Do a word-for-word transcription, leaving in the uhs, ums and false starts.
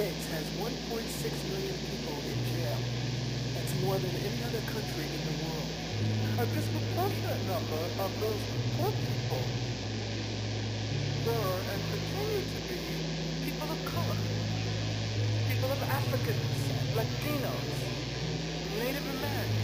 States has one point six million people in jail. That's more than any other country in the world. A disproportionate number of those poor people were and continue to be people of color, people of African descent, Latinos, Native Americans.